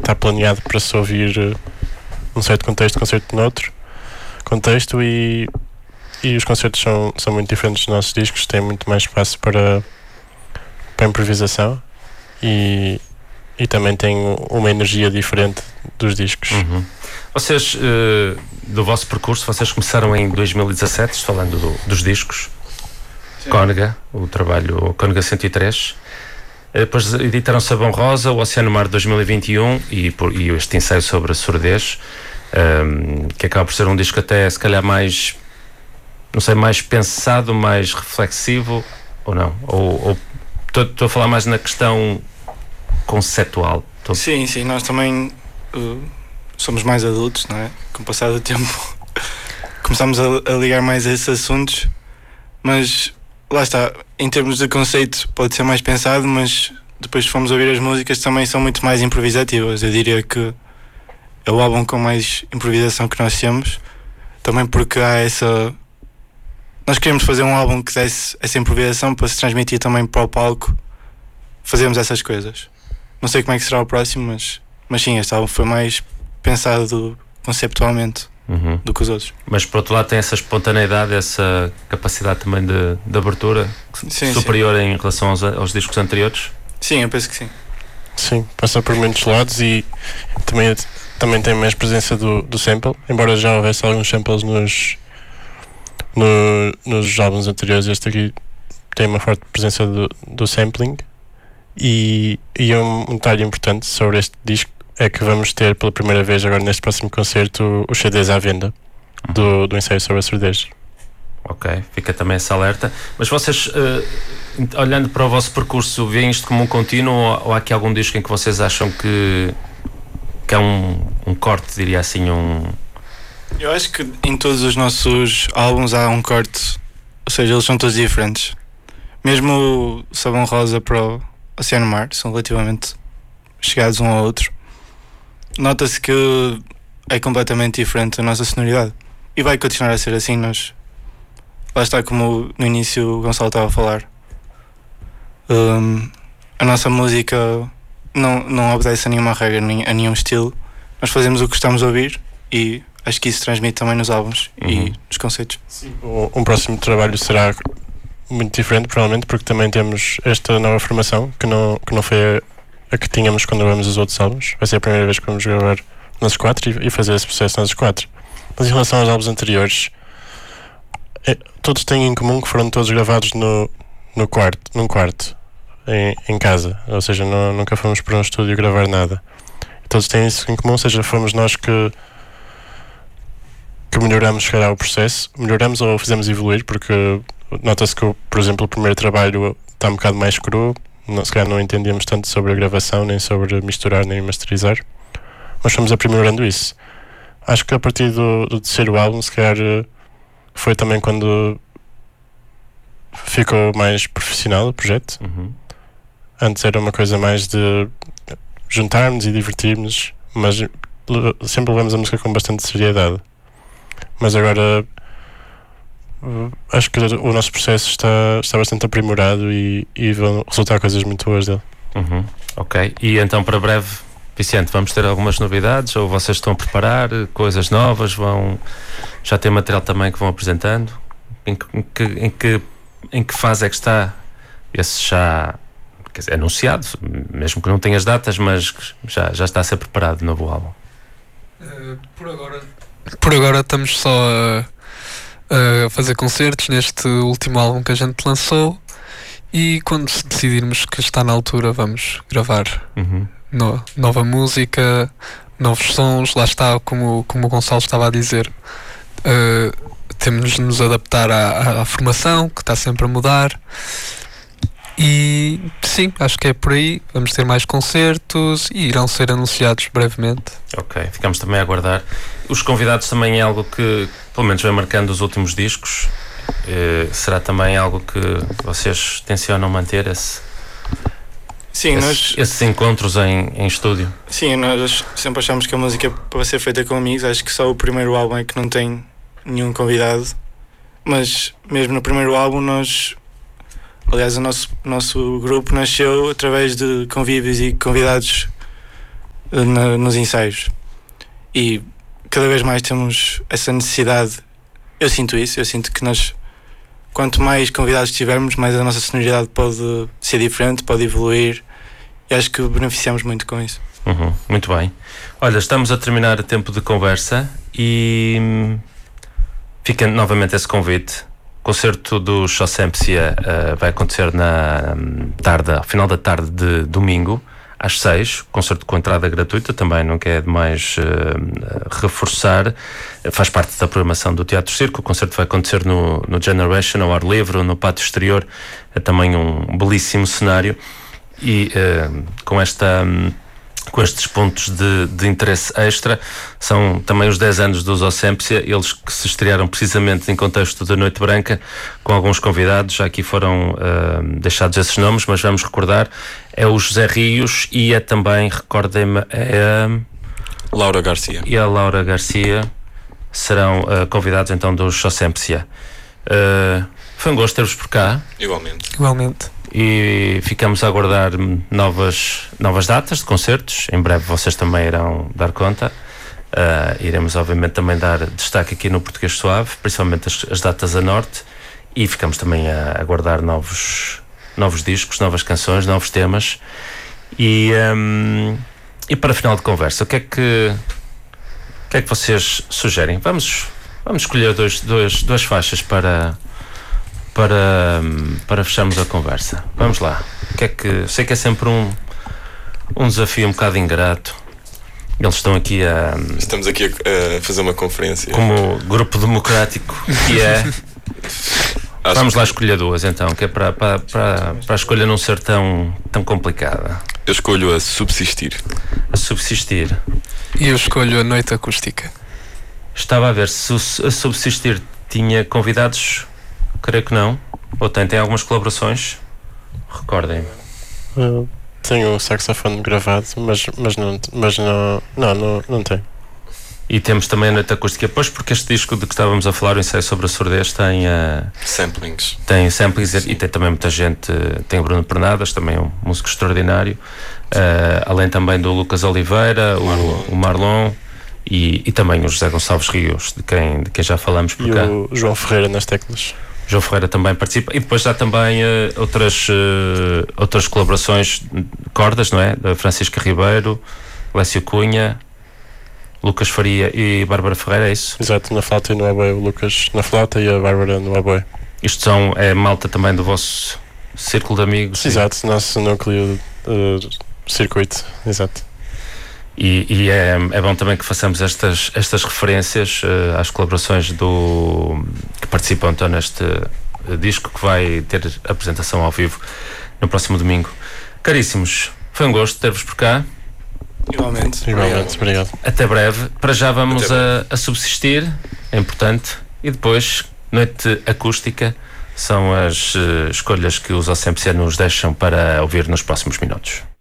está planeado para se ouvir num certo contexto, concerto noutro contexto, e os concertos são muito diferentes dos nossos discos, têm muito mais espaço para improvisação e também tem uma energia diferente dos discos. Vocês, do vosso percurso, vocês começaram em 2017, falando dos discos. Sim. Cónega, o trabalho Cónega 103. Depois editaram Sabão Rosa, o Oceano Mar 2021 e este ensaio sobre a surdez, que acaba por ser um disco até se calhar mais, não sei, mais pensado, mais reflexivo, ou não? Ou estou a falar mais na questão conceptual. Sim, nós também somos mais adultos, não é? Com o passar do tempo começamos a ligar mais a esses assuntos, mas lá está, em termos de conceito pode ser mais pensado, mas depois fomos ouvir as músicas também são muito mais improvisativas. Eu diria que é o álbum com mais improvisação que nós temos, também porque há essa... Nós queremos fazer um álbum que desse essa improvisação para se transmitir também para o palco, fazermos essas coisas. Não sei como é que será o próximo, mas sim, este álbum foi mais pensado conceptualmente do que os outros. Mas por outro lado tem essa espontaneidade, essa capacidade também de abertura superior em relação aos discos anteriores? Sim, eu penso que sim. Sim, passa por muitos lados e também tem mais presença do sample, embora já houvesse alguns samples nos álbuns anteriores. Este aqui tem uma forte presença do sampling e um detalhe importante sobre este disco é que vamos ter pela primeira vez agora neste próximo concerto os CDs à venda do ensaio sobre a surdez. Ok, fica também essa alerta. Mas vocês, olhando para o vosso percurso, veem isto como um contínuo ou há aqui algum disco em que vocês acham que é um corte, diria assim, Eu acho que em todos os nossos álbuns há um corte, ou seja, eles são todos diferentes. Mesmo o Sabão Rosa para o Oceano Mar são relativamente chegados um ao outro. Nota-se que é completamente diferente a nossa sonoridade e vai continuar a ser assim. Nós, lá está, como no início o Gonçalo estava a falar, a nossa música não obedece a nenhuma regra, a nenhum estilo. Nós fazemos o que gostamos de ouvir e acho que isso transmite também nos álbuns e nos conceitos. Sim. Um próximo trabalho será muito diferente, provavelmente, porque também temos esta nova formação que não foi a que tínhamos quando gravamos os outros álbuns. Vai ser a primeira vez que vamos gravar nós quatro e fazer esse processo nós quatro. Mas em relação aos álbuns anteriores, todos têm em comum que foram todos gravados num quarto em casa, ou seja, nunca fomos para um estúdio gravar nada. Todos têm isso em comum, ou seja, fomos nós que melhoramos, se calhar, o processo. Melhoramos ou fizemos evoluir, porque nota-se que, por exemplo, o primeiro trabalho está um bocado mais cru, se calhar não entendíamos tanto sobre a gravação, nem sobre misturar, nem masterizar, mas fomos aprimorando isso. Acho que a partir do terceiro álbum, se calhar, foi também quando ficou mais profissional o projeto. Antes era uma coisa mais de juntar-nos e divertir-nos, mas sempre levamos a música com bastante seriedade. Mas agora acho que o nosso processo está bastante aprimorado e vão resultar coisas muito boas dele. Ok, e então para breve, Vicente, vamos ter algumas novidades ou vocês estão a preparar coisas novas? Já tem material também que vão apresentando? Em que fase é que está esse já, quer dizer, anunciado, mesmo que não tenha as datas, mas já está a ser preparado o novo álbum? Por agora estamos só a fazer concertos neste último álbum que a gente lançou e quando decidirmos que está na altura vamos gravar nova música, novos sons. Lá está, como o Gonçalo estava a dizer, temos de nos adaptar à formação que está sempre a mudar e sim, acho que é por aí. Vamos ter mais concertos e irão ser anunciados brevemente. Ok, ficamos também a aguardar. Os convidados também é algo que pelo menos vem marcando os últimos discos. Será também algo que vocês tencionam manter esses encontros em estúdio? Sim, nós sempre achamos que a música para ser feita com amigos. Acho que só o primeiro álbum é que não tem nenhum convidado, mas mesmo no primeiro álbum aliás, o nosso grupo nasceu através de convívios e convidados nos ensaios. E cada vez mais temos essa necessidade. Eu sinto que nós, quanto mais convidados tivermos, mais a nossa sonoridade pode ser diferente, pode evoluir, e acho que beneficiamos muito com isso. Muito bem. Olha, estamos a terminar o tempo de conversa e fica novamente esse convite. O concerto do Xosempsia vai acontecer na tarde, ao final da tarde de domingo, às 6, concerto com entrada gratuita, também não quer demais reforçar, faz parte da programação do Teatro Circo. O concerto vai acontecer no Generation, ao ar livre, no pátio exterior, é também um belíssimo cenário, e com estes pontos de interesse extra, são também os 10 anos do Xosempsia, eles que se estrearam precisamente em contexto da Noite Branca, com alguns convidados. Já aqui foram deixados esses nomes, mas vamos recordar: é o José Rios e é também, recordem-me, Laura Garcia. E a Laura Garcia serão convidados então do Xosempsia. Foi um gosto ter-vos por cá. Igualmente. E ficamos a aguardar novas datas de concertos. Em breve vocês também irão dar conta. Iremos obviamente também dar destaque aqui no Português Suave, principalmente as datas a norte, e ficamos também a aguardar novos discos, novas canções, novos temas. E para final de conversa, o que é que vocês sugerem? Vamos escolher duas faixas para fecharmos a conversa. Vamos lá. Sei que é sempre um desafio um bocado ingrato. Eles estão aqui Estamos aqui a fazer uma conferência. Como grupo democrático que é. Vamos lá escolher duas então, que é para a escolha não ser tão complicada. Eu escolho a Subsistir. A Subsistir. E eu escolho a Noite Acústica. Estava a ver se a Subsistir tinha convidados. Creio que não. Ou tem algumas colaborações? Recordem-me. Tenho o saxofone gravado, mas não tem. E temos também a Noite Acústica. Pois, porque este disco de que estávamos a falar, o ensaio sobre a surdez, tem samplings. Tem samplings. E tem também muita gente. Tem o Bruno Pernadas, também um músico extraordinário. Além também do Lucas Oliveira, o Marlon. E também o José Gonçalves Rios, de quem já falamos por cá. E o João Ferreira nas teclas. João Ferreira também participa. E depois há também outras colaborações de cordas, não é? Da Francisca Ribeiro, Lécio Cunha, Lucas Faria e Bárbara Ferreira, é isso? Exato, na flauta e no oboe. O Lucas na flauta e a Bárbara no oboe. Isto é malta também do vosso círculo de amigos? Exato, nosso núcleo circuito, exato. E é bom também que façamos estas referências às colaborações que participam então neste disco, que vai ter apresentação ao vivo no próximo domingo. Caríssimos, foi um gosto ter-vos por cá. Igualmente, obrigado. Até breve. Para já vamos a Subsistir, é importante, e depois Noite Acústica são as escolhas que os Xosempsia nos deixam para ouvir nos próximos minutos.